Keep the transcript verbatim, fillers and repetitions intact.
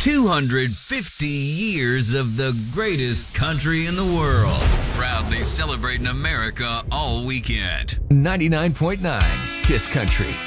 two hundred fifty years of the greatest country in the world. Proudly celebrating America all weekend. ninety-nine point nine Kiss Country.